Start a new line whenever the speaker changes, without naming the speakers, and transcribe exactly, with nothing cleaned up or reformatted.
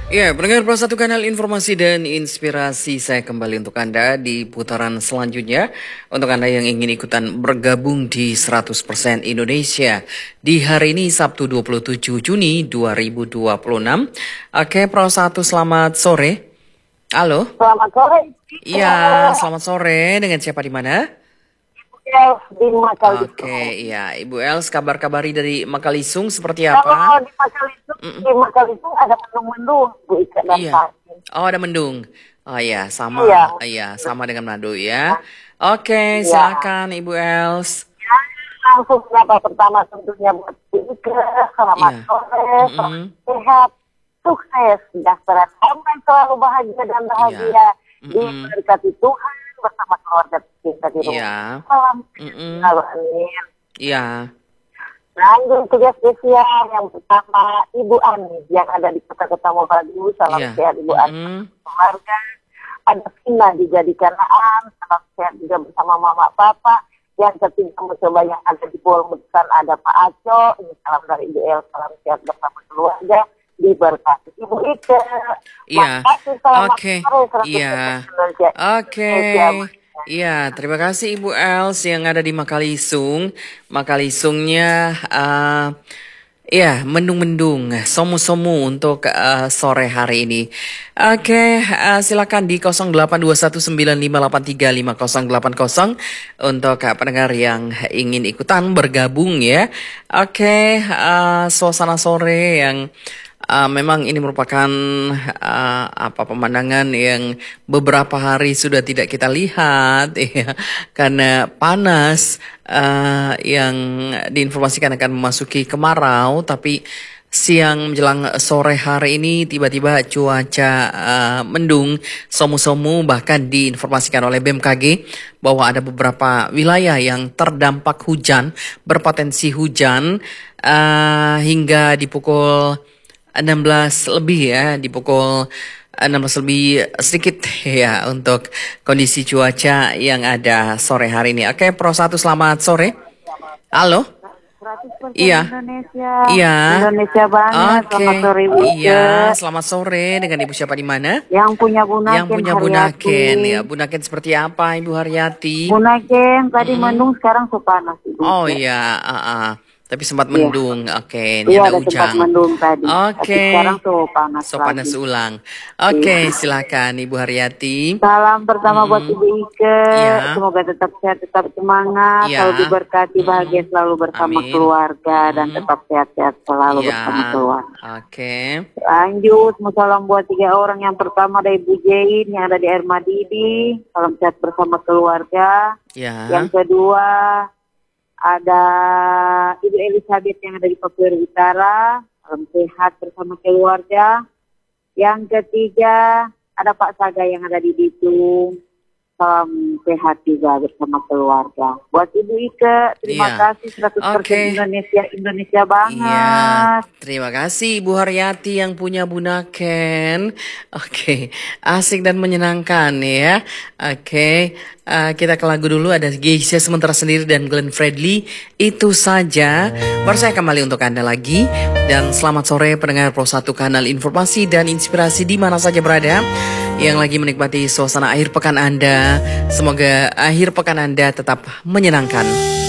Ya, pendengar Pro satu Kanal Informasi dan Inspirasi, saya kembali untuk Anda di putaran selanjutnya. Untuk Anda yang ingin ikutan bergabung di seratus persen Indonesia di hari ini Sabtu dua puluh tujuh Juni dua ribu dua puluh enam. Oke, Pro satu, selamat sore. Halo.
Selamat sore.
Iya, selamat sore. Dengan siapa di mana?
Els di Makalisung.
Oke, iya. Ibu Els, kabar-kabari dari Makalisung seperti
Kalau
apa?
di Makalisung, di Makalisung ada mendung-mendung, Bu Ika dan
Iya.
Pak.
Oh, ada mendung. Oh iya, sama.
Iya.
Iya, sama dengan Manado ya. Oke,
Iya.
silakan Ibu Els.
Ya, langsung kenapa pertama tentunya buat Bu Ika, selamat
Iya.
sore,
Mm-mm.
selamat sehat, sukses, sejahtera, sampai selalu bahagia dan bahagia,
Iya. Mm-mm.
diberkati Tuhan bersama keluarga kita di rumah.
Iya.
Salam
Mm-mm.
selalu, amin.
Iya.
Lanjut tugas spesial yang pertama Ibu Ani yang ada di kota-kota Mobagu. Salam
Iya.
sehat Ibu Ani
Mm-mm.
keluarga. Ada Vina di Jadikanaan. Salam sehat juga bersama Mama Papa. Yang ketiga mencoba yang ada di Bolmutan ada Pak Aco. Ini salam dari Ibu El. Salam sehat bersama keluarga. Diberkati Ibu Ike.
Iya.
Makasih, selamat
Oke.
sore, seratus
Iya.
Indonesia.
Oke.
Indonesia.
Iya, terima kasih Ibu Els yang ada di Makalisung. Makalisungnya uh, ya, mendung-mendung, somu-somu untuk uh, sore hari ini. Oke, uh, silakan di nol delapan dua satu sembilan lima delapan tiga lima nol delapan nol untuk uh, pendengar yang ingin ikutan bergabung ya. Oke, uh, suasana sore yang Uh, memang ini merupakan uh, apa pemandangan yang beberapa hari sudah tidak kita lihat ya, karena panas uh, yang diinformasikan akan memasuki kemarau, tapi siang menjelang sore hari ini tiba-tiba cuaca uh, mendung, somu-somu, bahkan diinformasikan oleh B M K G bahwa ada beberapa wilayah yang terdampak hujan, berpotensi hujan uh, hingga di pukul enam belas lebih ya, di pukul enam belas lebih sedikit ya untuk kondisi cuaca yang ada sore hari ini. Oke, Pro satu, selamat sore. Halo.
seratus persen
Iya.
Indonesia.
Iya.
Indonesia banget.
Oke.
Selamat sore Ibu Ike.
Iya, selamat sore. Dengan Ibu siapa di mana?
Yang punya Bunaken
Yang punya
Haryati.
Bunaken ya. Bunaken seperti apa Ibu Haryati?
Bunaken tadi
Mm-mm.
mendung, sekarang sepanas Ibu.
Oh iya, ah, ah. Tapi sempat
Iya.
mendung. Oke, ini
Iya,
ada
ada sempat
hujan.
mendung tadi. Tapi
Oke.
sekarang tuh panas
So
lagi.
panas ulang. Oke,
Iya.
silakan Ibu Haryati.
Salam pertama
Mm.
buat Ibu Ike.
Iya.
Semoga tetap sehat, tetap semangat,
Iya.
selalu diberkati, bahagia selalu bersama
Amin.
keluarga, dan
Mm.
tetap sehat-sehat selalu
Iya.
bersama keluarga.
Oke.
Lanjut, mau salam buat tiga orang. Yang pertama ada Ibu Jain yang ada di Air Madidi. Salam sehat bersama keluarga.
Ya.
Yang kedua ada Ibu Elizabeth yang ada di Papua Utara. Salam sehat bersama keluarga. Yang ketiga ada Pak Saga yang ada di Bitung. Salam sehat juga bersama keluarga. Buat Ibu Ike, terima
Iya.
kasih seratus persen
Oke.
Indonesia, Indonesia banget.
Iya, terima kasih Ibu Haryati yang punya Bunaken. Oke, asik dan menyenangkan ya. Oke, uh, kita ke lagu dulu. Ada Geisha Sementara Sendiri dan Glenn Fredly. Itu saja. Baru saya kembali untuk Anda lagi. Dan selamat sore pendengar Pro satu Kanal Informasi dan Inspirasi di mana saja berada, yang lagi menikmati suasana akhir pekan Anda. Semoga akhir pekan Anda tetap menyenangkan.